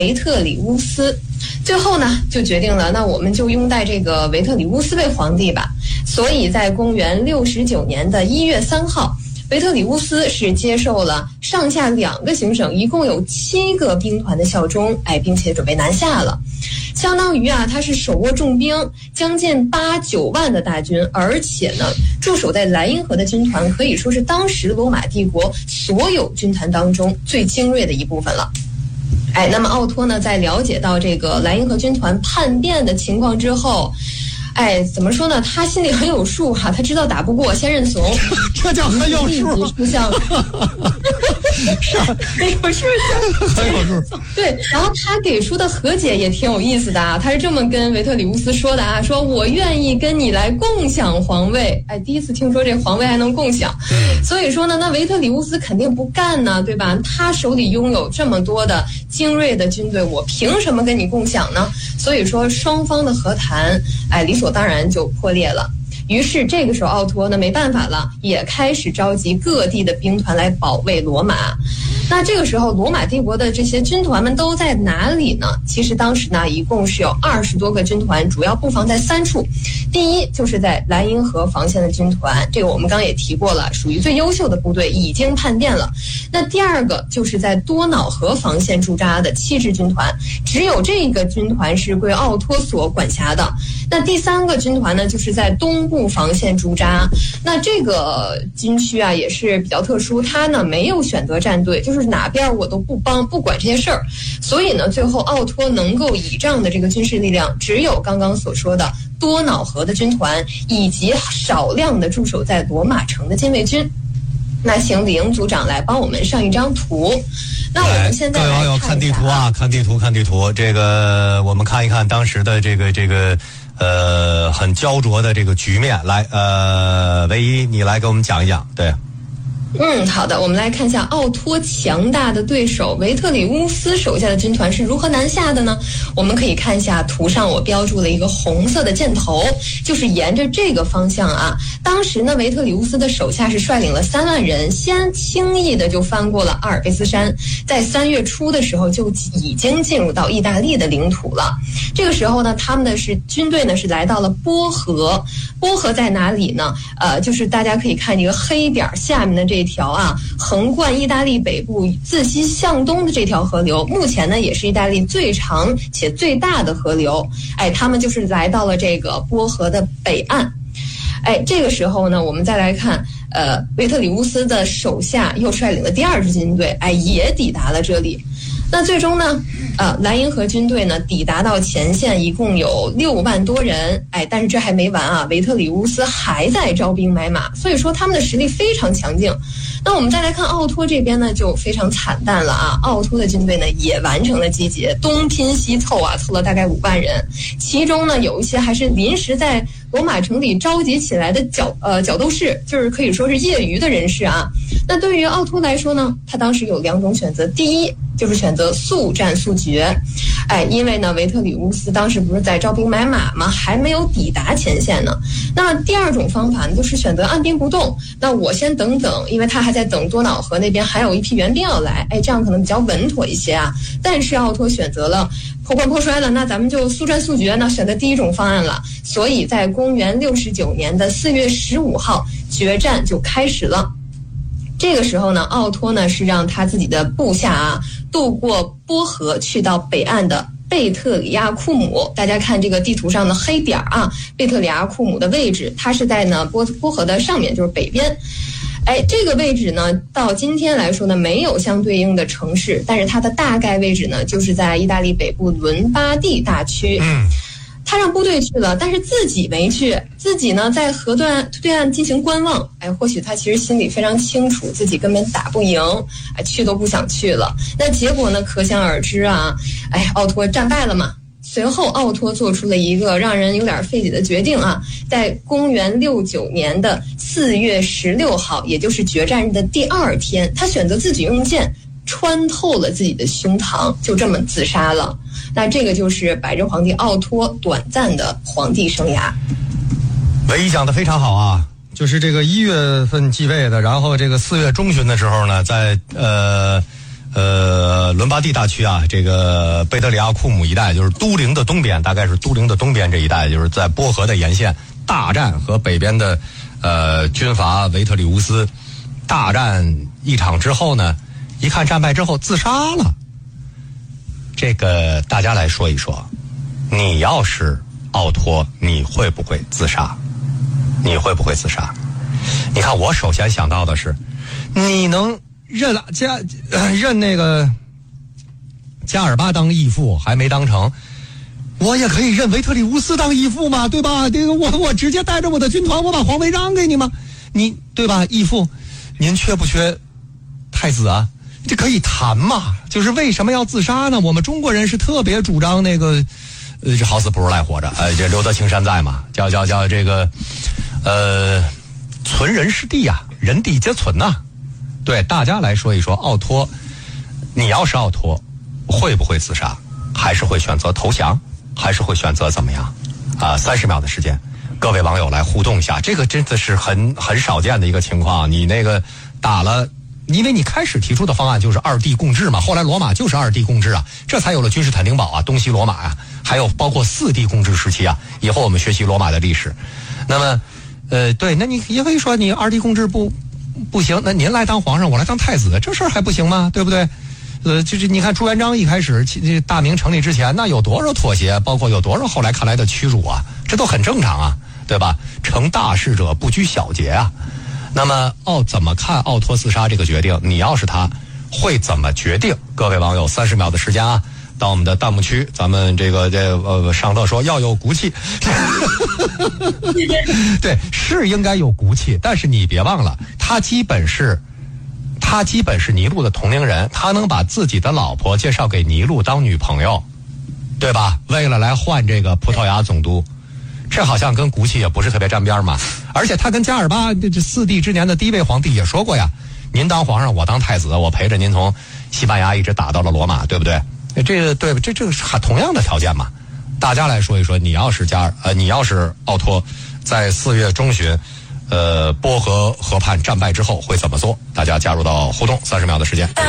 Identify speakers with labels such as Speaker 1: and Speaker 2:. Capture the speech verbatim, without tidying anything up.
Speaker 1: 维特里乌斯。最后呢，就决定了，那我们就拥戴这个维特里乌斯为皇帝吧。所以在公元六十九年的一月三号，维特里乌斯是接受了上下两个行省，一共有七个兵团的效忠，哎，并且准备南下了。相当于啊，他是手握重兵，将近八九万的大军，而且呢，驻守在莱茵河的军团可以说是当时罗马帝国所有军团当中最精锐的一部分了。哎，那么奥托呢，在了解到这个莱茵河军团叛变的情况之后，哎，怎么说呢？他心里很有数哈、啊，他知道打不过，先认怂。
Speaker 2: 这叫很有数。
Speaker 1: 像是很有数，
Speaker 2: 很有数。
Speaker 1: 对，然后他给出的和解也挺有意思的啊，他是这么跟维特里乌斯说的啊，说我愿意跟你来共享皇位。哎，第一次听说这皇位还能共享，所以说呢，那维特里乌斯肯定不干呢，对吧？他手里拥有这么多的精锐的军队，我凭什么跟你共享呢？所以说双方的和谈，哎，理所当然就破裂了。于是这个时候奥托呢没办法了，也开始召集各地的兵团来保卫罗马。那这个时候罗马帝国的这些军团们都在哪里呢？其实当时呢一共是有二十多个军团，主要布防在三处。第一就是在莱茵河防线的军团，这个我们刚刚也提过了，属于最优秀的部队，已经叛变了。那第二个就是在多瑙河防线驻扎的七支军团，只有这个军团是归奥托所管辖的。那第三个军团呢，就是在东部防线驻扎。那这个军区啊也是比较特殊，它呢没有选择站队，就是哪边我都不帮，不管这些事儿。所以呢，最后奥托能够倚仗的这个军事力量，只有刚刚所说的多瑙河的军团，以及少量的驻守在罗马城的禁卫军。那请李英组长来帮我们上一张图。那我们现在
Speaker 2: 各位网友看地图啊，看地图，看地图。这个我们看一看当时的这个这个呃很焦灼的这个局面。来，呃，唯一你来给我们讲一讲，对。
Speaker 1: 嗯，好的，我们来看一下奥托强大的对手维特里乌斯手下的军团是如何南下的呢？我们可以看一下图上我标注了一个红色的箭头，就是沿着这个方向啊。当时呢，维特里乌斯的手下是率领了三万人，先轻易的就翻过了阿尔卑斯山，在三月初的时候就已经进入到意大利的领土了。这个时候呢，他们的是军队呢是来到了波河。波河在哪里呢？呃，就是大家可以看这个黑点下面的这条啊，横贯意大利北部自西向东的这条河流，目前呢也是意大利最长且最大的河流。哎，他们就是来到了这个波河的北岸。哎，这个时候呢，我们再来看，呃，维特里乌斯的手下又率领了第二支军队，哎，也抵达了这里。那最终呢，呃，莱茵河军队呢抵达到前线，一共有六万多人，哎，但是这还没完啊，维特里乌斯还在招兵买马，所以说他们的实力非常强劲。那我们再来看奥托这边呢，就非常惨淡了啊，奥托的军队呢也完成了集结，东拼西凑啊，凑了大概五万人，其中呢有一些还是临时在罗马城里召集起来的角呃角斗士，就是可以说是业余的人士啊。那对于奥托来说呢，他当时有两种选择，第一就是选择速战速决，哎，因为呢维特里乌斯当时不是在招兵买马吗？还没有抵达前线呢。那第二种方法呢，就是选择按兵不动，那我先等等，因为他还在等多瑙河那边还有一批援兵要来，哎，这样可能比较稳妥一些啊。但是奥托选择了破罐破摔了，那咱们就速战速决呢，选择第一种方案了。所以在公元六十九年的四月十五号，决战就开始了。这个时候呢，奥托呢是让他自己的部下啊渡过波河，去到北岸的贝特里亚库姆。大家看这个地图上的黑点啊，贝特里亚库姆的位置，它是在呢波波河的上面，就是北边。哎，这个位置呢，到今天来说呢，没有相对应的城市，但是它的大概位置呢，就是在意大利北部伦巴第大区。嗯。他让部队去了，但是自己没去，自己呢在河段对岸进行观望。哎，或许他其实心里非常清楚，自己根本打不赢，哎，去都不想去了。那结果呢，可想而知啊，哎，奥托战败了嘛。随后，奥托做出了一个让人有点费解的决定啊，在公元六九年的四月十六号，也就是决战日的第二天，他选择自己用剑穿透了自己的胸膛，就这么自杀了。那这个就是百日皇帝奥托短暂的皇帝生涯。
Speaker 2: 唯一讲得非常好啊，就是这个一月份继位的，然后这个四月中旬的时候呢，在呃呃，伦巴第大区啊，这个贝德里亚库姆一带，就是都灵的东边，大概是都灵的东边这一带，就是在波河的沿线大战和北边的呃军阀维特里乌斯大战一场之后呢，一看战败之后自杀了。这个大家来说一说，你要是奥托，你会不会自杀？你会不会自杀？你看，我首先想到的是，你能认加、呃、认那个加尔巴当义父还没当成，我也可以认维特里乌斯当义父嘛，对吧？这个我我直接带着我的军团，我把皇位让给你嘛，你对吧？义父，您缺不缺太子啊？这可以谈嘛？就是为什么要自杀呢？我们中国人是特别主张那个，呃，这好死不如赖活着，呃，这留得青山在嘛，叫叫叫这个，呃，存人是地呀、啊，人地皆存呐、啊。对大家来说一说，奥托，你要是奥托，会不会自杀？还是会选择投降？还是会选择怎么样？啊，三十秒的时间，各位网友来互动一下，这个真的是很很少见的一个情况。你那个打了，因为你开始提出的方案就是二地共治嘛，后来罗马就是二地共治啊，这才有了君士坦丁堡啊，东西罗马啊，还有包括四地共治时期啊。以后我们学习罗马的历史，那么，呃，对，那你也可以说你二地共治不。不行，那您来当皇上，我来当太子，这事儿还不行吗？对不对？呃，就是你看朱元璋一开始大明成立之前，那有多少妥协，包括有多少后来看来的屈辱啊，这都很正常啊，对吧？成大事者不拘小节啊。那么奥怎么看奥托自杀这个决定？你要是他，会怎么决定？各位网友，三十秒的时间啊，到我们的弹幕区，咱们这个这呃尚乐说要有骨气，对，是应该有骨气，但是你别忘了，他基本是，他基本是尼禄的同龄人，他能把自己的老婆介绍给尼禄当女朋友，对吧？为了来换这个葡萄牙总督，这好像跟骨气也不是特别沾边嘛。而且他跟加尔巴这这四帝之年的第一位皇帝也说过呀，您当皇上，我当太子，我陪着您从西班牙一直打到了罗马，对不对？这个对，这这个是同样的条件嘛？大家来说一说，你要是加呃，你要是奥托，在四月中旬，呃，波河河畔战败之后会怎么做？大家加入到互动，三十秒的时间。